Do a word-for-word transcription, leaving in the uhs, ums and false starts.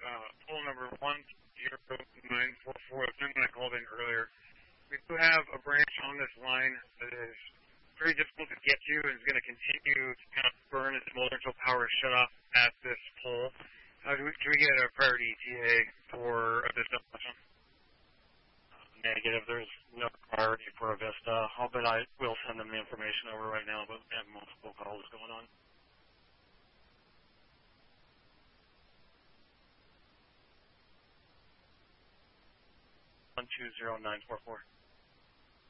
uh, poll number one zero nine four four. The gentleman I called in earlier. We do have a branch on this line that is very difficult to get to and is going to continue to kind of burn and smolder until power is shut off at this pole. Uh, do we, can we get a priority E T A for this demolition? Negative. There's no priority for Avista. I'll bet I will send them the information over right now, but we have multiple calls going on. one two zero nine four four.